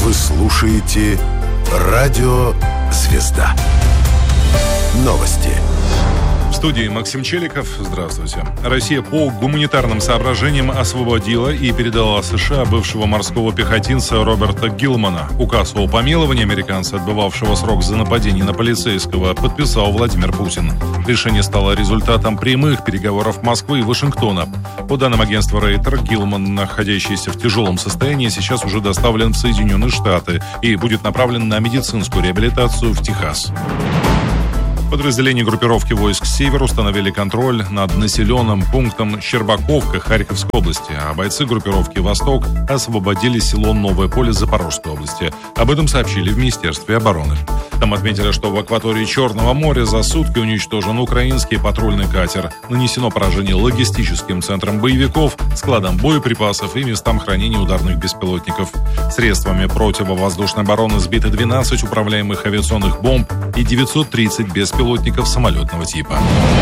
Вы слушаете «Радио Звезда». Новости. В студии Максим Челиков. Здравствуйте. Россия по гуманитарным соображениям освободила и передала США бывшего морского пехотинца Роберта Гилмана. Указ о помиловании американца, отбывавшего срок за нападение на полицейского, подписал Владимир Путин. Решение стало результатом прямых переговоров Москвы и Вашингтона. По данным агентства Рейтер, Гилман, находящийся в тяжелом состоянии, сейчас уже доставлен в Соединенные Штаты и будет направлен на медицинскую реабилитацию в Техас. Подразделения группировки войск «Север» установили контроль над населенным пунктом Щербаковка Харьковской области, а бойцы группировки «Восток» освободили село Новое Поле Запорожской области. Об этом сообщили в Министерстве обороны. Там отметили, что в акватории Черного моря за сутки уничтожен украинский патрульный катер. Нанесено поражение логистическим центрам боевиков, складам боеприпасов и местам хранения ударных беспилотников. Средствами противовоздушной обороны сбиты 12 управляемых авиационных бомб и 930 беспилотников самолетного типа.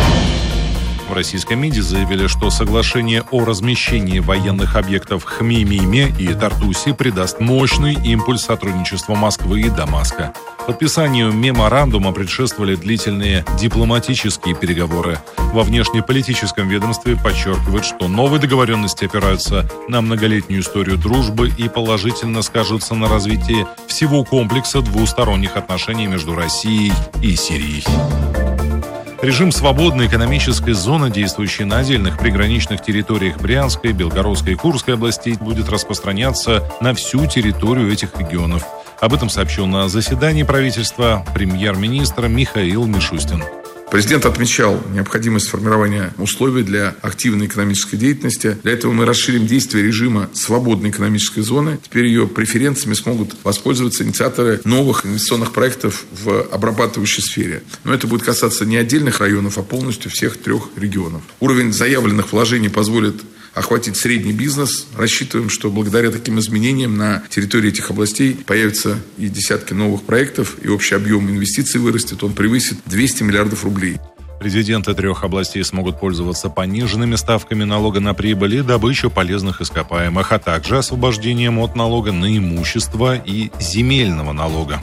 В российском МИДе заявили, что соглашение о размещении военных объектов в Хмеймиме и Тартусе придаст мощный импульс сотрудничеству Москвы и Дамаска. Подписанию меморандума предшествовали длительные дипломатические переговоры. Во внешнеполитическом ведомстве подчеркивают, что новые договоренности опираются на многолетнюю историю дружбы и положительно скажутся на развитии всего комплекса двусторонних отношений между Россией и Сирией. Режим свободной экономической зоны, действующей на отдельных приграничных территориях Брянской, Белгородской и Курской областей, будет распространяться на всю территорию этих регионов. Об этом сообщил на заседании правительства премьер-министр Михаил Мишустин. Президент отмечал необходимость формирования условий для активной экономической деятельности. Для этого мы расширим действие режима свободной экономической зоны. Теперь ее преференциями смогут воспользоваться инициаторы новых инвестиционных проектов в обрабатывающей сфере. Но это будет касаться не отдельных районов, а полностью всех 3 регионов. Уровень заявленных вложений позволит охватить средний бизнес. Рассчитываем, что благодаря таким изменениям на территории этих областей появятся и десятки новых проектов, и общий объем инвестиций вырастет, он превысит 200 миллиардов рублей. Резиденты 3 областей смогут пользоваться пониженными ставками налога на прибыль и добычу полезных ископаемых, а также освобождением от налога на имущество и земельного налога.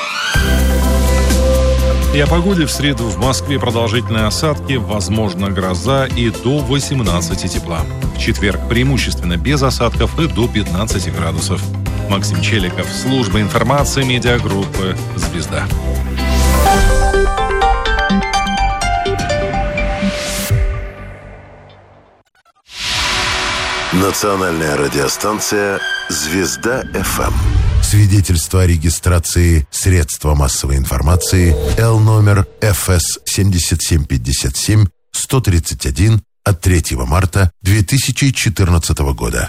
И о погоде. В среду в Москве продолжительные осадки, возможно гроза и до 18 тепла. В четверг преимущественно без осадков и до 15 градусов. Максим Челиков, служба информации медиагруппы «Звезда». Национальная радиостанция «Звезда-ФМ». Свидетельство о регистрации средства массовой информации Л номер ФС 7757 131 от 3 марта 2014 года.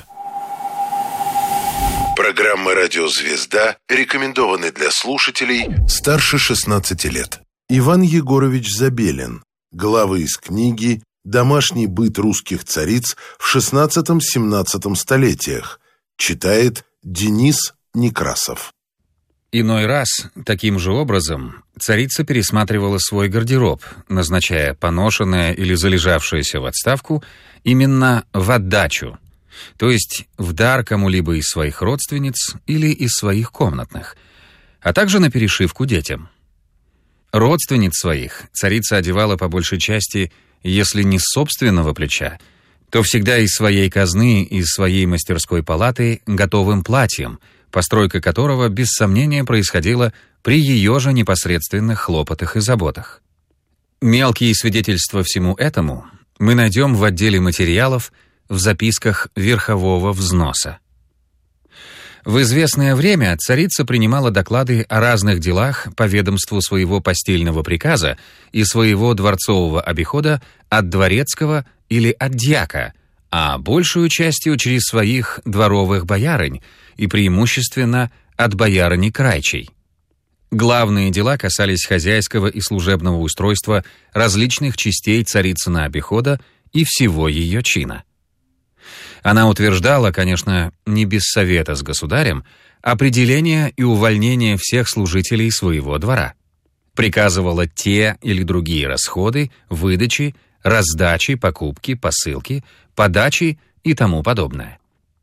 Программа «Радио Звезда» рекомендованы для слушателей старше 16 лет. Иван Егорович Забелин. Главы из книги «Домашний быт русских цариц в XVI-XVII столетиях». Читает Денис Некрасов. Иной раз, таким же образом, царица пересматривала свой гардероб, назначая поношенное или залежавшееся в отставку именно в отдачу, то есть в дар кому-либо из своих родственниц или из своих комнатных, а также на перешивку детям. Родственниц своих царица одевала по большей части, если не с собственного плеча, то всегда из своей казны, из своей мастерской палаты готовым платьем, постройка которого, без сомнения, происходила при ее же непосредственных хлопотах и заботах. Мелкие свидетельства всему этому мы найдем в отделе материалов в записках верхового взноса. В известное время царица принимала доклады о разных делах по ведомству своего постельного приказа и своего дворцового обихода от дворецкого или от дьяка, а большую частью через своих дворовых боярынь и преимущественно от боярыни крайчей. Главные дела касались хозяйского и служебного устройства различных частей царицына обихода и всего ее чина. Она утверждала, конечно, не без совета с государем, определение и увольнение всех служителей своего двора. Приказывала те или другие расходы, выдачи, раздачи, покупки, посылки, подачи и тому подобное.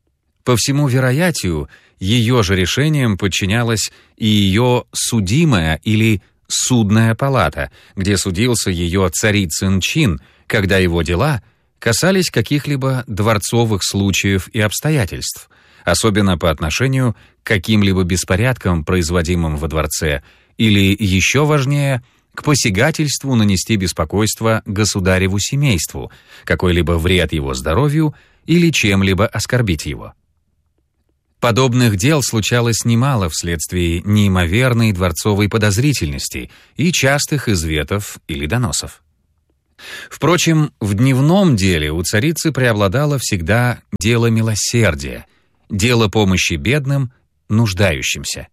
По всему вероятию, ее же решением подчинялась и ее судимая или судная палата, где судился ее царицын чин, когда его дела касались каких-либо дворцовых случаев и обстоятельств, особенно по отношению к каким-либо беспорядкам, производимым во дворце, или, еще важнее, к посягательству нанести беспокойство государеву семейству, какой-либо вред его здоровью или чем-либо оскорбить его. Подобных дел случалось немало вследствие неимоверной дворцовой подозрительности и частых изветов или доносов. Впрочем, в дневном деле у царицы преобладало всегда дело милосердия, дело помощи бедным, нуждающимся.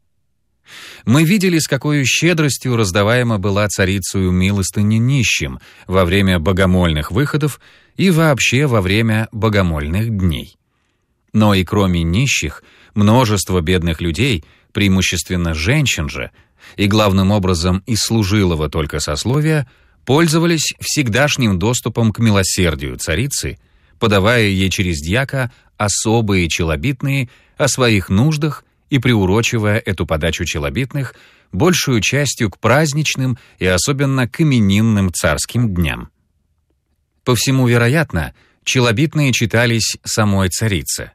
Мы видели, с какой щедростью раздаваема была царицею милостыня нищим во время богомольных выходов и вообще во время богомольных дней. Но и кроме нищих, множество бедных людей, преимущественно женщин же, и главным образом из служилого только сословия, пользовались всегдашним доступом к милосердию царицы, подавая ей через дьяка особые челобитные о своих нуждах и приурочивая эту подачу челобитных большую частью к праздничным и особенно к именинным царским дням. По всему вероятно, челобитные читались самой царице.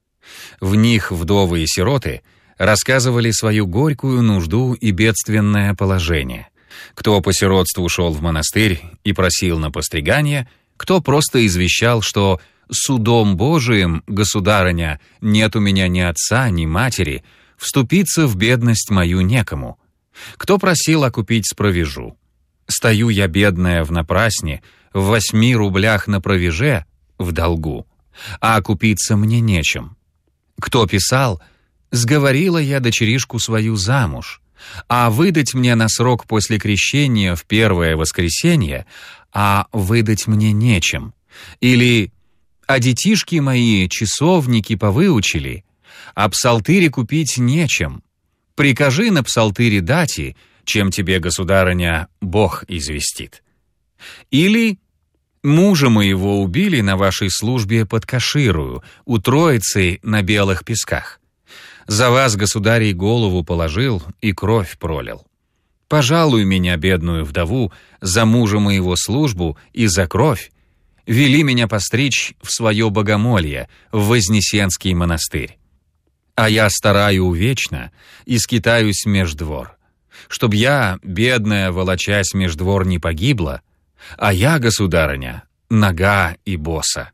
В них вдовы и сироты рассказывали свою горькую нужду и бедственное положение. Кто по сиротству шел в монастырь и просил на постригание, кто просто извещал, что «судом Божиим, государыня, нет у меня ни отца, ни матери, вступиться в бедность мою некому», кто просил окупить справежу. «Стою я бедная в напрасне, в 8 рублях на провеже, в долгу, а окупиться мне нечем». Кто писал «Сговорила я дочеришку свою замуж, а выдать мне на срок после крещения в первое воскресенье, а выдать мне нечем». Или «А детишки мои часовники повыучили, а псалтыри купить нечем. Прикажи на псалтыре дати, чем тебе, государыня, Бог известит». Или «Мужа моего убили на вашей службе под Каширую, у Троицы на белых песках. За вас, государей, голову положил и кровь пролил. Пожалуй меня, бедную вдову, за мужа моего службу и за кровь. Вели меня постричь в свое богомолье, в Вознесенский монастырь. А я стараю вечно и скитаюсь меж двор. Чтоб я, бедная, волочась меж двор, не погибла, а я, государыня, нага и боса».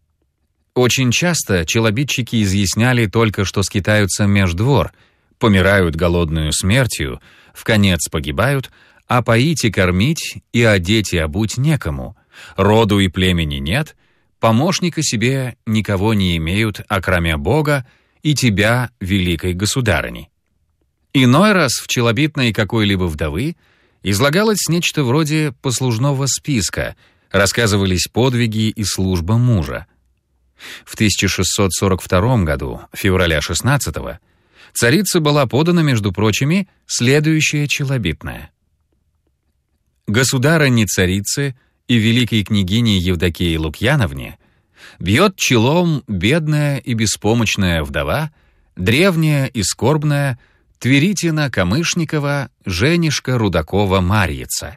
Очень часто челобитчики изъясняли только, что скитаются меж двор, помирают голодную смертью, вконец погибают, а поить и кормить, и одеть и обуть некому, роду и племени нет, помощника себе никого не имеют, окромя Бога и тебя, великой государыни. Иной раз в челобитной какой-либо вдовы излагалось нечто вроде послужного списка, рассказывались подвиги и служба мужа. В 1642 году, февраля 16-го, царице была подана, между прочими, следующая челобитная. «Государыне царице и великой княгине Евдокии Лукьяновне бьет челом бедная и беспомощная вдова, древняя и скорбная Тверитина Камышникова Женишка Рудакова Марьица.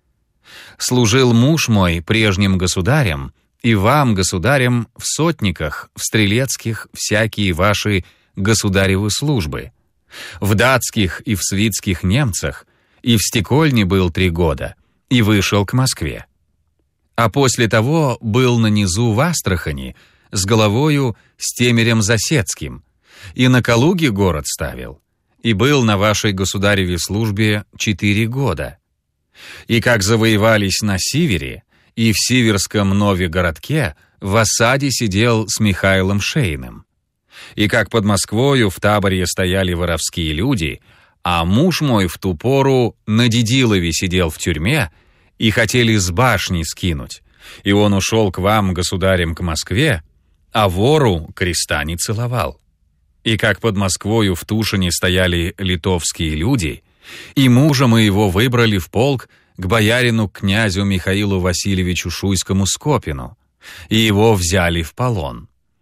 Служил муж мой прежним государем, и вам, государем, в сотниках, в стрелецких всякие ваши государевы службы, в датских и в свитских немцах, и в Стекольне был 3 года, и вышел к Москве. А после того был на низу в Астрахани с головою с темерем Засецким, и на Калуге город ставил, и был на вашей государеве службе 4 года. И как завоевались на Сивере, и в Сиверском Нове-городке в осаде сидел с Михаилом Шейным. И как под Москвою в таборе стояли воровские люди, а муж мой в ту пору на Дедилове сидел в тюрьме, и хотели с башни скинуть, и он ушел к вам, государем, к Москве, а вору креста не целовал. И как под Москвою в Тушине стояли литовские люди, и мужа моего выбрали в полк к боярину князю Михаилу Васильевичу Шуйскому Скопину, и его взяли в полон.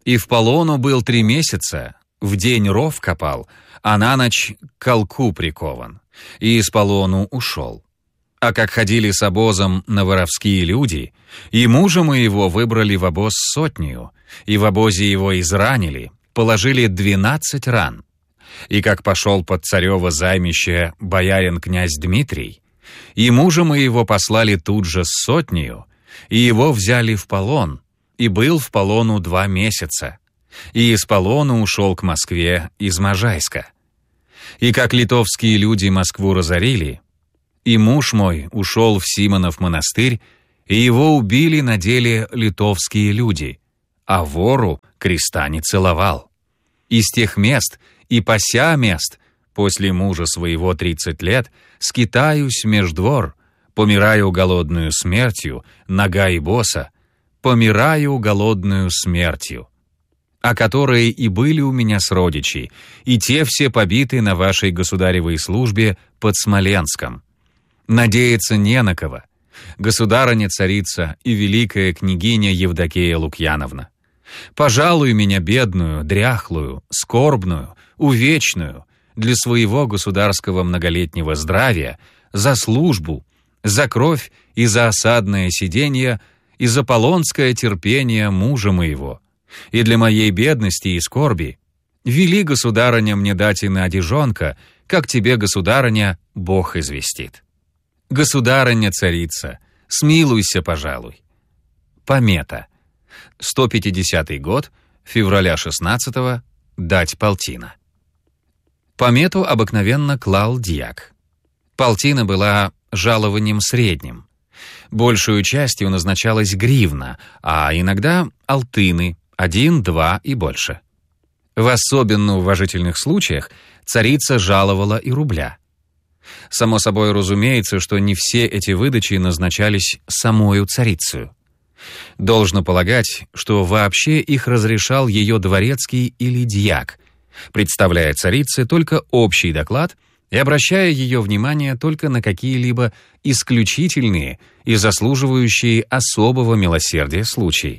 И в полону был 3 месяца, в день ров копал, а на ночь к колку прикован, и из полону ушел. А как ходили с обозом на воровские люди, и мужа моего выбрали в обоз 100, и в обозе его изранили, положили 12 ран. И как пошел под царево займище боярин князь Дмитрий, и мужа моего послали тут же с 100, и его взяли в полон, и был в полону 2 месяца, и из полона ушел к Москве из Можайска. И как литовские люди Москву разорили, и муж мой ушел в Симонов монастырь, и его убили на деле литовские люди, а вору креста не целовал. Из тех мест и по ся мест после мужа своего 30 лет скитаюсь меж двор, помираю голодную смертью, нога и боса, помираю голодную смертью. А которые и были у меня сродичи, и те все побиты на вашей государевой службе под Смоленском. Надеяться не на кого. Государыня-царица и великая княгиня Евдокия Лукьяновна. Пожалуй меня бедную, дряхлую, скорбную, увечную для своего государского многолетнего здравия, за службу, за кровь и за осадное сиденье, и за полонское терпение мужа моего, и для моей бедности и скорби, вели, государыня, мне дать и на одежонка, как тебе, государыня, Бог известит. Государыня-царица, смилуйся, пожалуй. Помета. 150 год, февраля 16-го, дать полтина. Помету обыкновенно клал дьяк. Полтина была жалованием средним. Большую частью назначалась гривна, а иногда алтыны, 1, 2 и больше. В особенно уважительных случаях царица жаловала и рубля. Само собой разумеется, что не все эти выдачи назначались самою царицею. Должно полагать, что вообще их разрешал ее дворецкий или дьяк, представляя царице только общий доклад и обращая ее внимание только на какие-либо исключительные и заслуживающие особого милосердия случаи.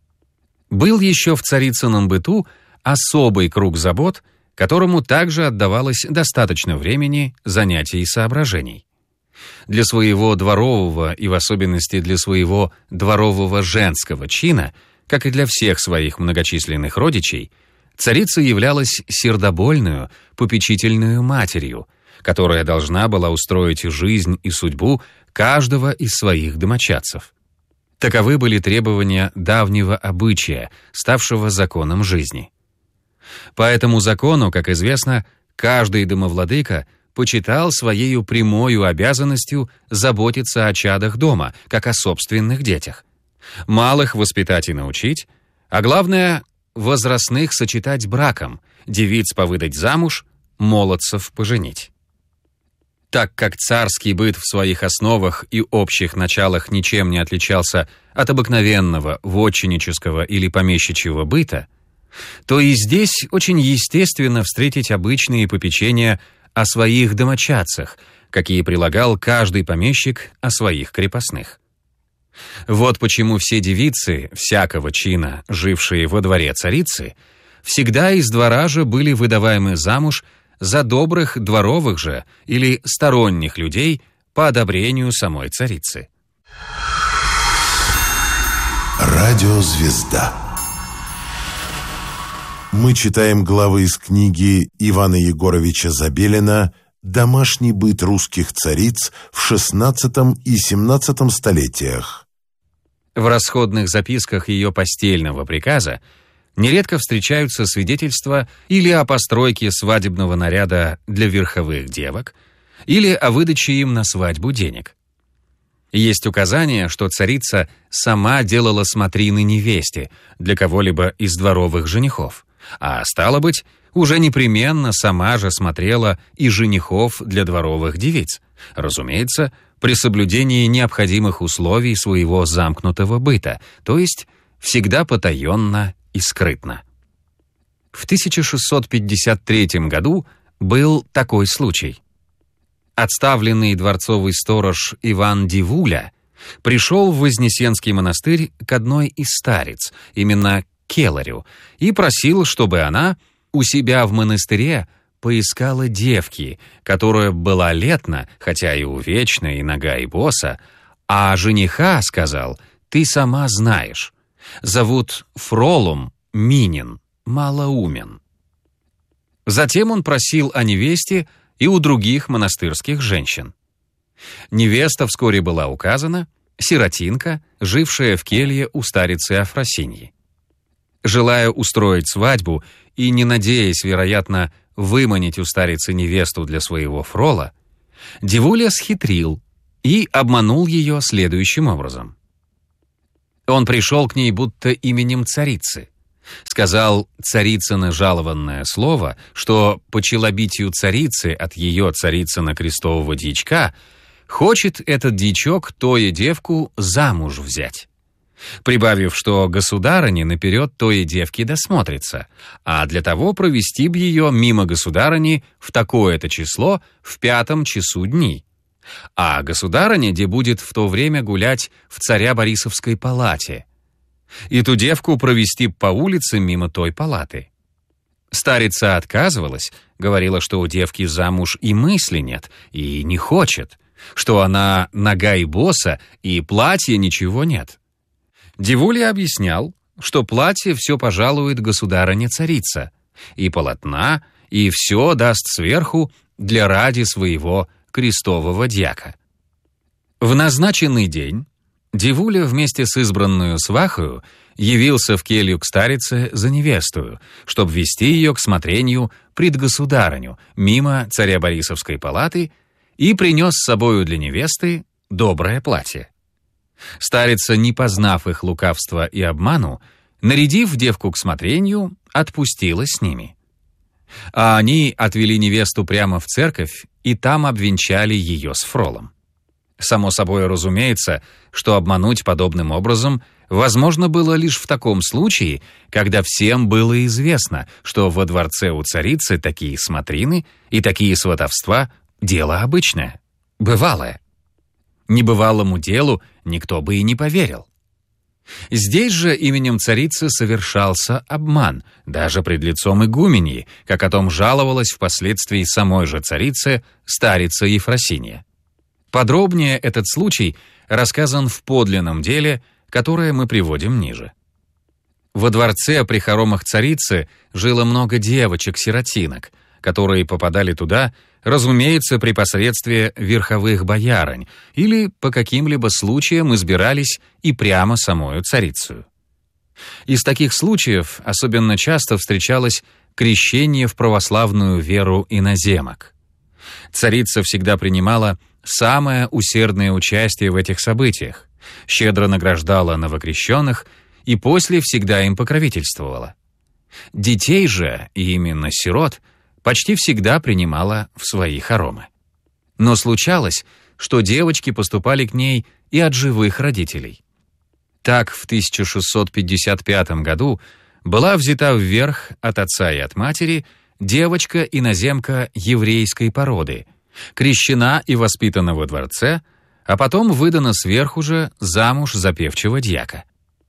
Был еще в царицыном быту особый круг забот, которому также отдавалось достаточно времени, занятий и соображений. Для своего дворового и в особенности для своего дворового женского чина, как и для всех своих многочисленных родичей, царица являлась сердобольную, попечительную матерью, которая должна была устроить жизнь и судьбу каждого из своих домочадцев. Таковы были требования давнего обычая, ставшего законом жизни. По этому закону, как известно, каждый домовладыка почитал своею прямою обязанностью заботиться о чадах дома, как о собственных детях. Малых воспитать и научить, а главное — возрастных сочетать браком, девиц повыдать замуж, молодцев поженить. Так как царский быт в своих основах и общих началах ничем не отличался от обыкновенного вотчиннического или помещичьего быта, то и здесь очень естественно встретить обычные попечения о своих домочадцах, какие прилагал каждый помещик о своих крепостных. Вот почему все девицы всякого чина, жившие во дворе царицы, всегда из двора же были выдаваемы замуж за добрых дворовых же или сторонних людей по одобрению самой царицы. Радиозвезда. Мы читаем главы из книги Ивана Егоровича Забелина «Домашний быт русских цариц в XVI и XVII столетиях». В расходных записках ее постельного приказа нередко встречаются свидетельства или о постройке свадебного наряда для верховых девок, или о выдаче им на свадьбу денег. Есть указание, что царица сама делала смотрины невесте для кого-либо из дворовых женихов, а стало быть, уже непременно сама же смотрела и женихов для дворовых девиц, разумеется, при соблюдении необходимых условий своего замкнутого быта, то есть всегда потаенно и скрытно. В 1653 году был такой случай. Отставленный дворцовый сторож Иван Дивуля пришел в Вознесенский монастырь к одной из старец, именно келарю и просил, чтобы она у себя в монастыре поискала девки, которая была летна, хотя и увечна, и нага, и боса, а жениха, сказал, ты сама знаешь, зовут Фролум Минин, малоумен. Затем он просил о невесте и у других монастырских женщин. Невеста вскоре была указана, сиротинка, жившая в келье у старицы Афросиньи. Желая устроить свадьбу и не надеясь, вероятно, выманить у старицы невесту для своего Фрола, Дивуля схитрил и обманул ее следующим образом. Он пришел к ней будто именем царицы. Сказал царицыно жалованное слово, что по челобитию царицы от ее царицына крестового дьячка хочет этот дьячок тое девку замуж взять, прибавив, что государыне наперед тое девки досмотрится, а для того провести б ее мимо государыни в такое-то число в 5 часу дней, а государыня де будет в то время гулять в царя Борисовской палате, и ту девку провести по улице мимо той палаты. Старица отказывалась, говорила, что у девки замуж и мысли нет, и не хочет, что она нага и боса, и платья ничего нет. Дивуля объяснял, что платье все пожалует государыня-царица, и полотна, и все даст сверху для ради своего крестового дьяка. В назначенный день Дивуля вместе с избранную свахою явился в келью к старице за невестою, чтоб вести ее к смотрению пред государыню мимо царя Борисовской палаты и принес с собою для невесты доброе платье. Старица, не познав их лукавства и обману, нарядив девку к смотрению, отпустила с ними. А они отвели невесту прямо в церковь и там обвенчали ее с Фролом. Само собой разумеется, что обмануть подобным образом возможно было лишь в таком случае, когда всем было известно, что во дворце у царицы такие смотрины и такие сватовства — дело обычное, бывалое. Небывалому делу никто бы и не поверил. Здесь же именем царицы совершался обман, даже пред лицом игуменьи, как о том жаловалась впоследствии самой же царице старица Ефросинья. Подробнее этот случай рассказан в подлинном деле, которое мы приводим ниже. Во дворце при хоромах царицы жило много девочек-сиротинок, которые попадали туда, разумеется, при посредстве верховых боярынь или по каким-либо случаям избирались и прямо самою царицею. Из таких случаев особенно часто встречалось крещение в православную веру иноземок. Царица всегда принимала самое усердное участие в этих событиях, щедро награждала новокрещенных и после всегда им покровительствовала. Детей же, и именно сирот, почти всегда принимала в свои хоромы. Но случалось, что девочки поступали к ней и от живых родителей. Так, в 1655 году была взята вверх от отца и от матери девочка-иноземка еврейской породы, крещена и воспитана во дворце, а потом выдана сверху же замуж за певчего дьяка.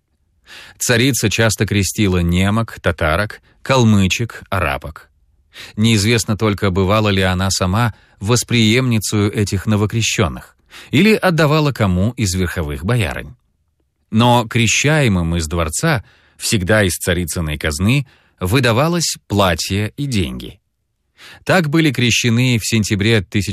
Царица часто крестила немок, татарок, калмычек, арабок. Неизвестно только, бывала ли она сама восприемницею этих новокрещенных или отдавала кому из верховых боярынь. Но крещаемым из дворца всегда из царицыной казны выдавалось платье и деньги. Так были крещены в сентябре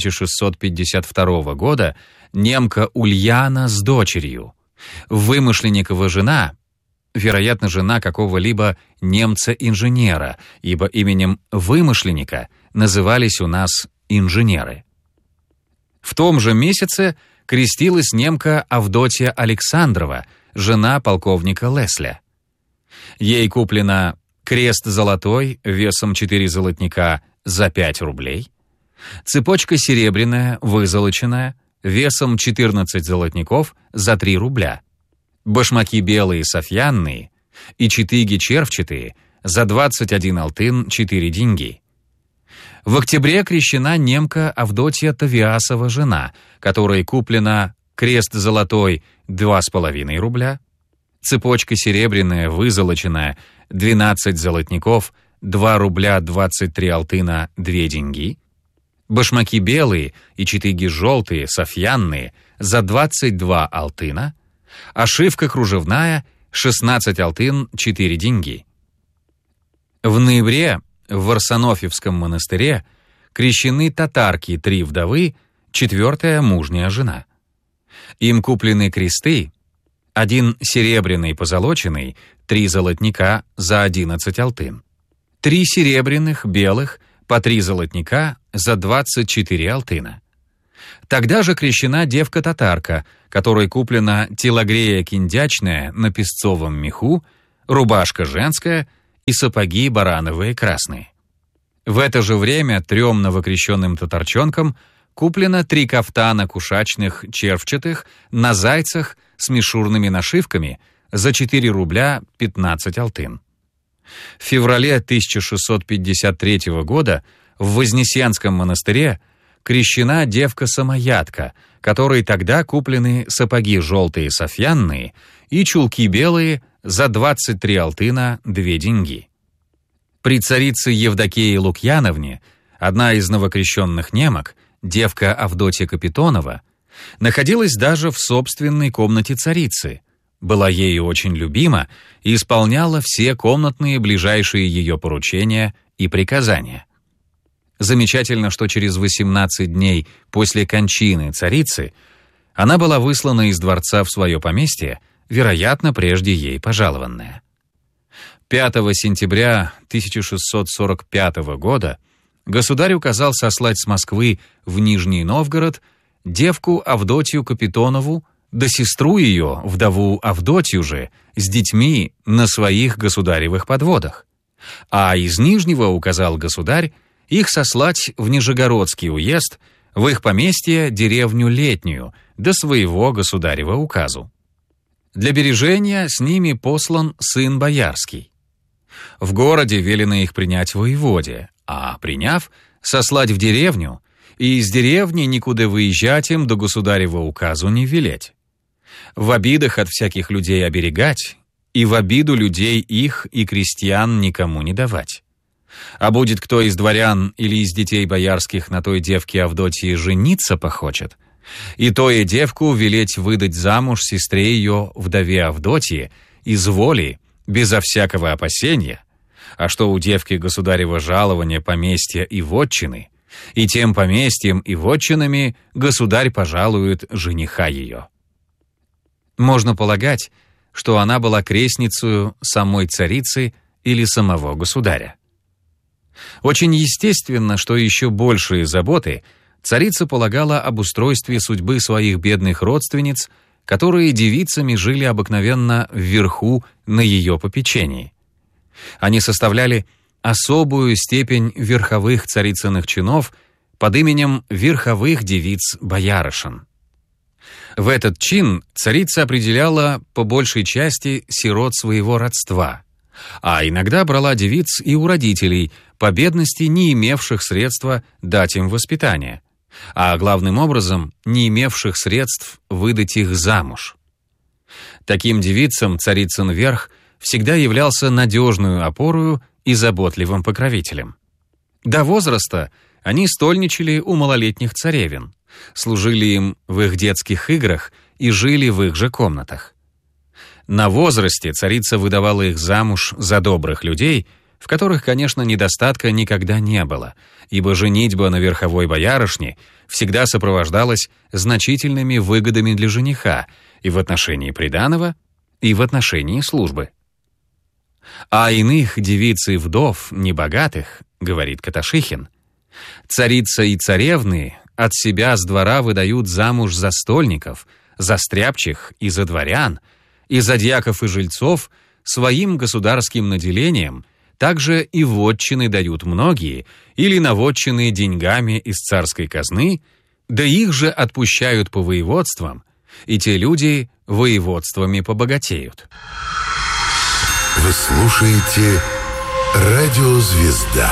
1652 года немка Ульяна с дочерью, вымышленникова жена, вероятно, жена какого-либо немца-инженера, ибо именем вымышленника назывались у нас инженеры. В том же месяце крестилась немка Авдотья Александрова, жена полковника Лесля. Ей куплено крест золотой весом 4 золотника за 5 рублей, цепочка серебряная, вызолоченная, весом 14 золотников за 3 рубля, башмаки белые софьянные и читыги червчатые за 21 алтын 4 деньги. В октябре крещена немка Авдотья Тавиасова жена, которой куплена крест золотой 2,5 рубля, цепочка серебряная, вызолоченная, 12 золотников, 2 рубля 23 алтына, 2 деньги, башмаки белые и читыги желтые, софьянные, за 22 алтына, ошивка кружевная, 16 алтын, 4 деньги. В ноябре в Варсонофьевском монастыре крещены татарки 3 вдовы, 4-я мужняя жена. Им куплены кресты, 1 серебряный позолоченный, 3 золотника за 11 алтын, 3 серебряных белых по 3 золотника за 24 алтына. Тогда же крещена девка-татарка, которой куплена телогрея киндячная на песцовом меху, рубашка женская и сапоги барановые красные. В это же время 3 новокрещенным татарчонкам куплено 3 кафтана кушачных червчатых на зайцах с мишурными нашивками за 4 рубля 15 алтын. В феврале 1653 года в Вознесенском монастыре крещена девка-самоядка, которой тогда куплены сапоги желтые софьянные и чулки белые за 23 алтына, 2 деньги. При царице Евдокии Лукьяновне одна из новокрещенных немок, девка Авдотья Капитонова, находилась даже в собственной комнате царицы, была ею очень любима и исполняла все комнатные ближайшие ее поручения и приказания. Замечательно, что через 18 дней после кончины царицы она была выслана из дворца в свое поместье, вероятно, прежде ей пожалованное. 5 сентября 1645 года государь указал сослать с Москвы в Нижний Новгород девку Авдотью Капитонову, да сестру ее, вдову Авдотью же, с детьми на своих государевых подводах. А из Нижнего указал государь их сослать в Нижегородский уезд, в их поместье деревню Летнюю, до своего государева указу. Для бережения с ними послан сын боярский. В городе велено их принять воеводе, а приняв, сослать в деревню, и из деревни никуда выезжать им до государева указу не велеть. В обидах от всяких людей оберегать, и в обиду людей их и крестьян никому не давать. А будет кто из дворян или из детей боярских на той девке Авдотьи жениться похочет, и тое девку велеть выдать замуж сестре ее, вдове Авдотьи, из воли, безо всякого опасения, а что у девки государева жалования, поместья и вотчины, и тем поместьем и вотчинами государь пожалует жениха ее. Можно полагать, что она была крестницею самой царицы или самого государя. Очень естественно, что еще большие заботы царица полагала об устройстве судьбы своих бедных родственниц, которые девицами жили обыкновенно вверху на ее попечении. Они составляли особую степень верховых царицыных чинов под именем верховых девиц-боярышен. В этот чин царица определяла по большей части сирот своего родства, а иногда брала девиц и у родителей, по бедности не имевших средства дать им воспитание, а главным образом не имевших средств выдать их замуж. Таким девицам царицын верх всегда являлся надежную опорою и заботливым покровителем. До возраста они стольничали у малолетних царевин, служили им в их детских играх и жили в их же комнатах. На возрасте царица выдавала их замуж за добрых людей, в которых, конечно, недостатка никогда не было, ибо женитьба на верховой боярышне всегда сопровождалась значительными выгодами для жениха и в отношении приданого, и в отношении службы. А иных девиц и вдов, небогатых, говорит Каташихин, царица и царевны от себя с двора выдают замуж за стольников, за стряпчих и за дворян, и за дьяков и жильцов своим государским наделением, также и вотчины дают многие, или на вотчины деньгами из царской казны, да их же отпущают по воеводствам, и те люди воеводствами побогатеют. Вы слушаете «Радио Звезда».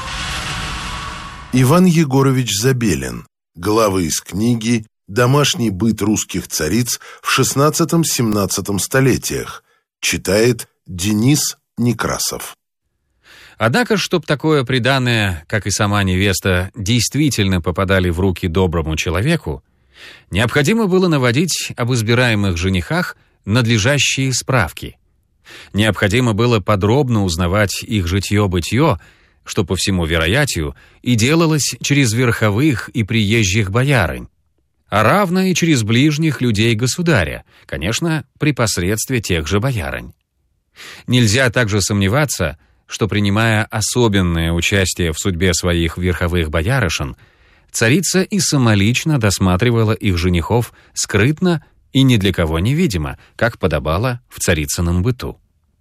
Иван Егорович Забелин. Главы из книги «Домашний быт русских цариц в XVI-XVII столетиях». Читает Денис Некрасов. Однако, чтоб такое приданое, как и сама невеста, действительно попадали в руки доброму человеку, необходимо было наводить об избираемых женихах надлежащие справки. Необходимо было подробно узнавать их житье-бытье, что, по всему вероятию, и делалось через верховых и приезжих боярынь, а равно и через ближних людей государя, конечно, при посредстве тех же боярынь. Нельзя также сомневаться, что, принимая особенное участие в судьбе своих верховых боярышен, царица и самолично досматривала их женихов скрытно и ни для кого невидимо, как подобало в царицыном быту.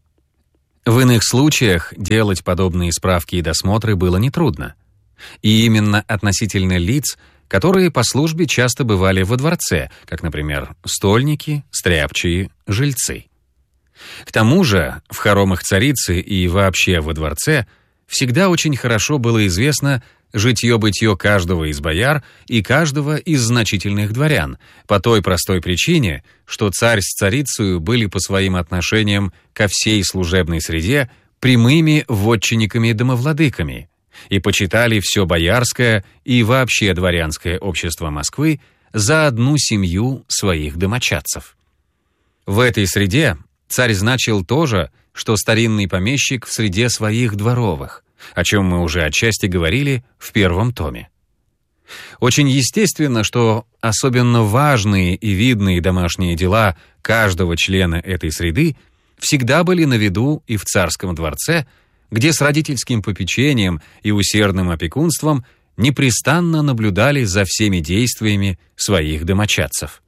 В иных случаях делать подобные справки и досмотры было нетрудно. И именно относительно лиц, которые по службе часто бывали во дворце, как, например, стольники, стряпчие, жильцы. К тому же в хоромах царицы и вообще во дворце всегда очень хорошо было известно житье-бытье каждого из бояр и каждого из значительных дворян, по той простой причине, что царь с царицею были по своим отношениям ко всей служебной среде прямыми вотчинниками-домовладыками и почитали все боярское и вообще дворянское общество Москвы за одну семью своих домочадцев. В этой среде царь значил то же, что старинный помещик в среде своих дворовых, о чем мы уже отчасти говорили в первом томе. Очень естественно, что особенно важные и видные домашние дела каждого члена этой среды всегда были на виду и в царском дворце, где с родительским попечением и усердным опекунством непрестанно наблюдали за всеми действиями своих домочадцев.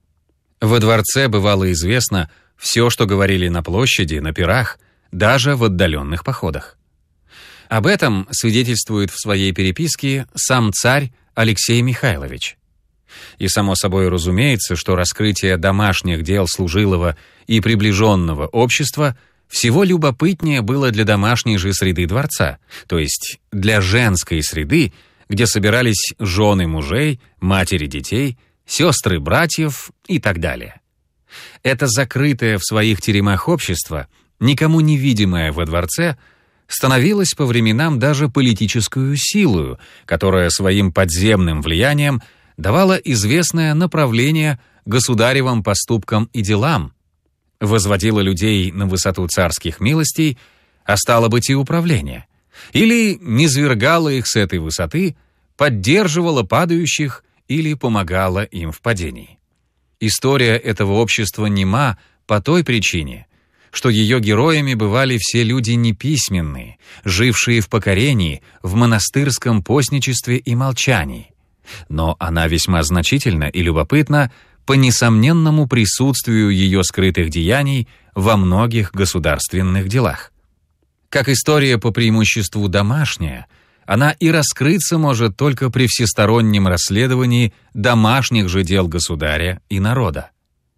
Во дворце бывало известно все, что говорили на площади, на пирах, даже в отдаленных походах. Об этом свидетельствует в своей переписке сам царь Алексей Михайлович. И само собой разумеется, что раскрытие домашних дел служилого и приближенного общества всего любопытнее было для домашней же среды дворца, то есть для женской среды, где собирались жены мужей, матери детей, сестры братьев и так далее. Это закрытое в своих теремах общество, никому не видимое во дворце, становилось по временам даже политическую силою, которая своим подземным влиянием давала известное направление государевым поступкам и делам, возводила людей на высоту царских милостей, а стало быть и управления, или низвергала их с этой высоты, поддерживала падающих или помогала им в падении. История этого общества нема по той причине, что ее героями бывали все люди неписьменные, жившие в покорении, в монастырском постничестве и молчании. Но она весьма значительна и любопытна по несомненному присутствию ее скрытых деяний во многих государственных делах. Как история по преимуществу домашняя, она и раскрыться может только при всестороннем расследовании домашних же дел государя и народа.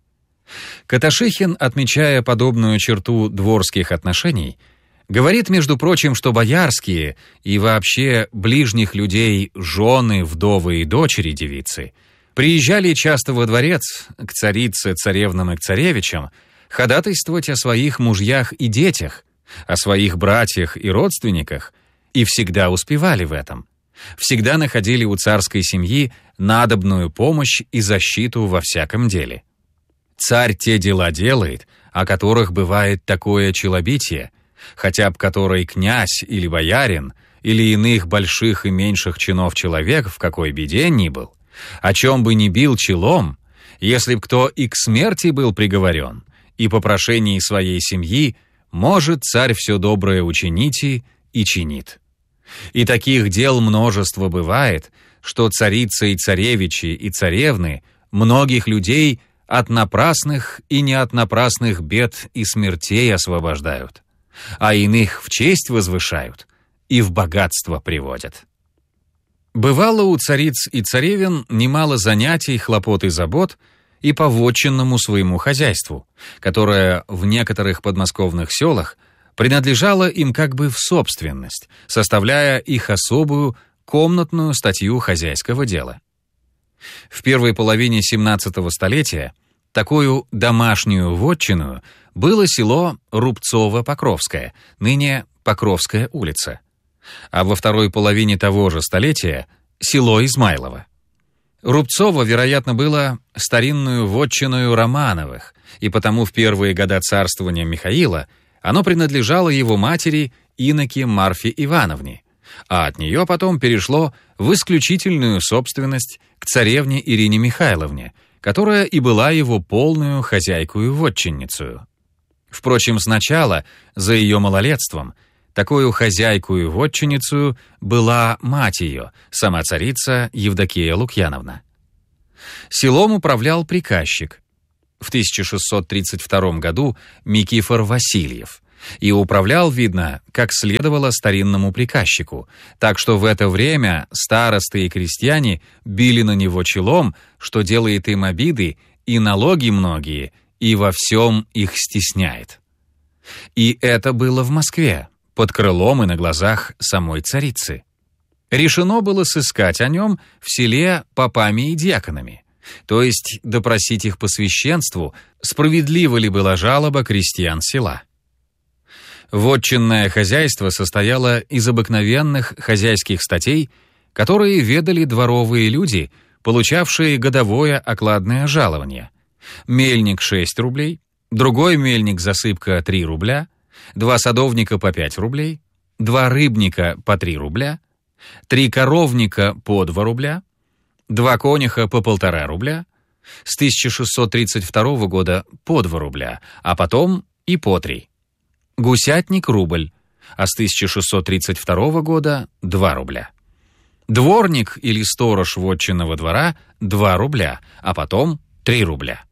Каташихин, отмечая подобную черту дворских отношений, говорит, между прочим, что боярские и вообще ближних людей жены, вдовы и дочери девицы приезжали часто во дворец к царице, царевнам и к царевичам ходатайствовать о своих мужьях и детях, о своих братьях и родственниках, и всегда успевали в этом. Всегда находили у царской семьи надобную помощь и защиту во всяком деле. Царь те дела делает, о которых бывает такое челобитие, хотя б который князь или боярин, или иных больших и меньших чинов человек в какой беде ни был, о чем бы ни бил челом, если б кто и к смерти был приговорен, и по прошении своей семьи может царь все доброе учинить и чинит. И таких дел множество бывает, что царицы и царевичи и царевны многих людей от напрасных и не от напрасных бед и смертей освобождают, а иных в честь возвышают и в богатство приводят. Бывало у цариц и царевен немало занятий, хлопот и забот и по вотчинному своему хозяйству, которое в некоторых подмосковных селах принадлежало им как бы в собственность, составляя их особую комнатную статью хозяйского дела. В первой половине 17 столетия Такую домашнюю вотчину было село Рубцово-Покровское, ныне Покровская улица, а во второй половине того же столетия село Измайлово. Рубцово, вероятно, было старинную вотчиною Романовых, и потому в первые года царствования Михаила оно принадлежало его матери иноке Марфе Ивановне, а от нее потом перешло в исключительную собственность к царевне Ирине Михайловне, которая и была его полную хозяйкою-вотчинницею. Впрочем, сначала, за ее малолетством, такую хозяйкою-вотчинницею была мать ее, сама царица Евдокия Лукьяновна. Селом управлял приказчик, в 1632 году Микифор Васильев, и управлял, видно, как следовало старинному приказчику, так что в это время старосты и крестьяне били на него челом, что делает им обиды и налоги многие, и во всем их стесняет. И это было в Москве, под крылом и на глазах самой царицы. Решено было сыскать о нем в селе попами и дьяконами, то есть допросить их по священству, справедлива ли была жалоба крестьян села. Вотчинное хозяйство состояло из обыкновенных хозяйских статей, которые ведали дворовые люди, получавшие годовое окладное жалование. Мельник 6 рублей, другой мельник засыпка 3 рубля, 2 садовника по 5 рублей, 2 рыбника по 3 рубля, 3 коровника по 2 рубля, 2 конюха по 1,5 рубля, с 1632 года по 2 рубля, а потом и по 3. Гусятник — рубль, а с 1632 года — 2 рубля. Дворник или сторож вотчинного двора — 2 рубля, а потом 3 рубля.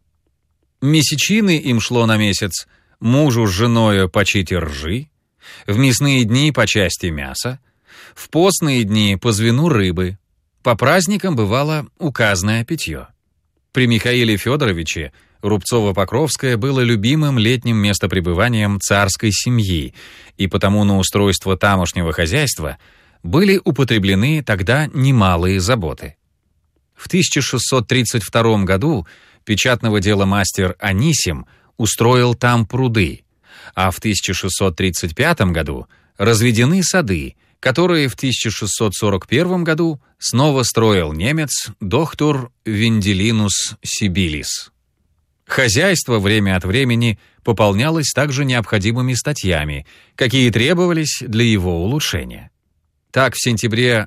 Месячины им шло на месяц мужу с женою по чете ржи, в мясные дни по части мяса, в постные дни по звену рыбы, по праздникам бывало указное питье. При Михаиле Федоровиче Рубцово-Покровское было любимым летним местопребыванием царской семьи, и потому на устройство тамошнего хозяйства были употреблены тогда немалые заботы. В 1632 году печатного дела мастер Анисим устроил там пруды, а в 1635 году разведены сады, которые в 1641 году снова строил немец доктор Венделинус Сибилис. Хозяйство время от времени пополнялось также необходимыми статьями, какие требовались для его улучшения. Так, в сентябре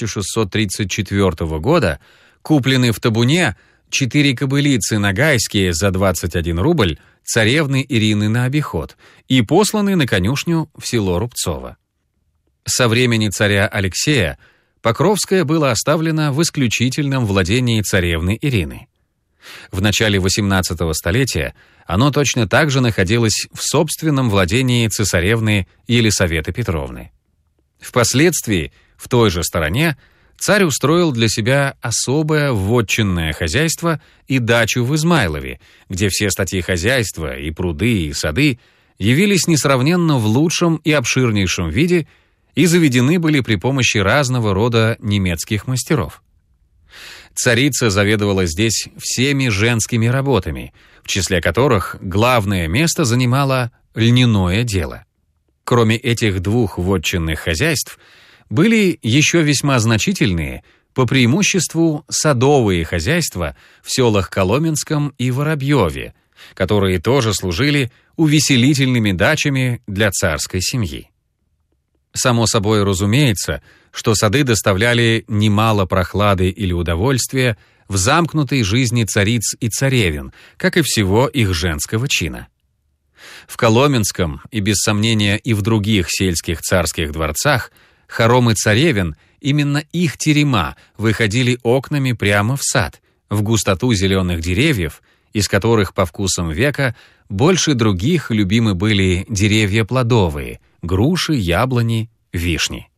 1634 года куплены в табуне 4 кобылицы нагайские за 21 рубль царевны Ирины на обиход и посланы на конюшню в село Рубцово. Со времени царя Алексея Покровское было оставлено в исключительном владении царевны Ирины. В начале XVIII столетия оно точно так же находилось в собственном владении цесаревны Елисаветы Петровны. Впоследствии в той же стороне царь устроил для себя особое вотчинное хозяйство и дачу в Измайлове, где все статьи хозяйства, и пруды, и сады явились несравненно в лучшем и обширнейшем виде и заведены были при помощи разного рода немецких мастеров. Царица заведовала здесь всеми женскими работами, в числе которых главное место занимало льняное дело. Кроме этих 2 вотчинных хозяйств, были еще весьма значительные, по преимуществу, садовые хозяйства в селах Коломенском и Воробьеве, которые тоже служили увеселительными дачами для царской семьи. Само собой разумеется, что сады доставляли немало прохлады или удовольствия в замкнутой жизни цариц и царевен, как и всего их женского чина. В Коломенском и, без сомнения, и в других сельских царских дворцах хоромы царевен, именно их терема, выходили окнами прямо в сад, в густоту зеленых деревьев, из которых по вкусам века больше других любимы были деревья плодовые — груши, яблони, вишни.